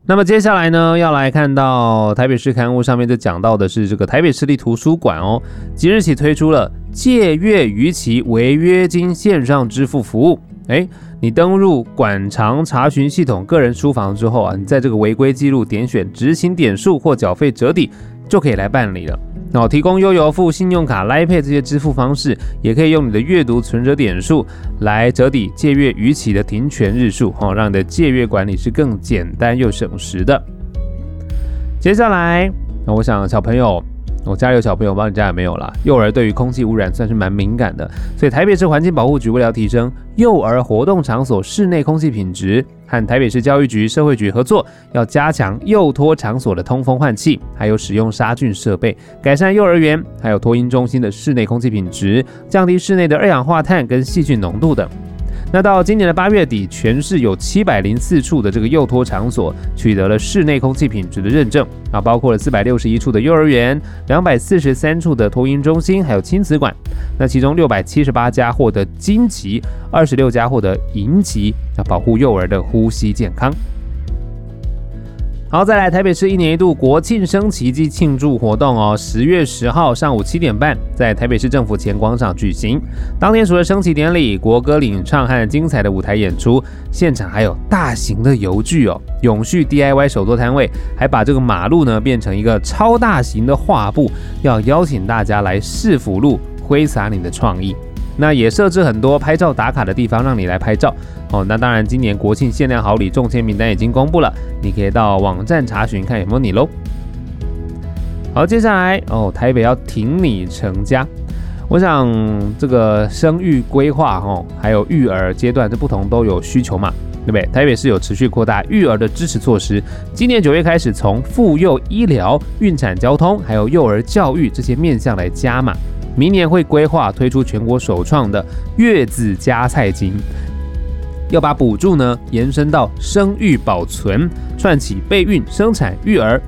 那么接下来呢，要来看到台北市刊物上面就讲到的是这个台北市立图书馆哦，即日起推出了借阅逾期违约金线上支付服务。你登入馆藏查询系统个人书房之后啊，你在这个违规记录点选执行点数或缴费折抵，就可以来办理了。提供悠游付、信用卡、Line Pay 这些支付方式，也可以用你的阅读存折点数来折抵借阅逾期的停权日数，让你的借阅管理是更简单又省时的。接下来，我想小朋友，我家里有小朋友，不知道你家有没有啦。幼儿对于空气污染算是蛮敏感的，所以台北市环境保护局为了提升幼儿活动场所室内空气品质，和台北市教育局、社会局合作，要加强幼托场所的通风换气，还有使用杀菌设备，改善幼儿园还有托婴中心的室内空气品质，降低室内的二氧化碳跟细菌浓度等。那到今年的8月底，全市有704处的这个幼托场所取得了室内空气品质的认证啊，包括了461处的幼儿园、243处的托婴中心，还有亲子馆。那其中678家获得金级，26家获得银级，保护幼儿的呼吸健康。好，再来台北市1年1度国庆升旗暨庆祝活动哦，10月10号上午7点半，在台北市政府前广场举行。当天除了升旗典礼、国歌领唱和精彩的舞台演出，现场还有大型的邮具哦，永续 DIY 手作摊位，还把这个马路呢变成一个超大型的画布，要邀请大家来市府路挥洒你的创意。那也设置很多拍照打卡的地方，让你来拍照哦。那当然，今年国庆限量好礼中签名单已经公布了，你可以到网站查询看有没有你咯。好，接下来台北要挺你成家。我想这个生育规划还有育儿阶段这不同都有需求嘛，对不对？台北市有持续扩大育儿的支持措施，今年9月开始，从妇幼医疗、孕产交通还有幼儿教育这些面向来加码。明年会规划推出全国首创的月子加菜金，要把补助呢延伸到生育保存，串起备孕、生产、育儿